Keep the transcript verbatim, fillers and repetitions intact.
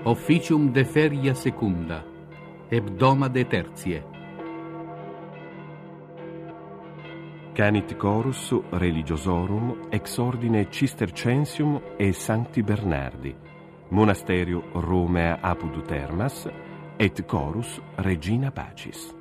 Officium de feria secunda, hebdomade tertiae. Canit chorus religiosorum ex ordine Cistercensium e Sancti Bernardi, monasterio Romea apud Termas, et chorus Regina Pacis.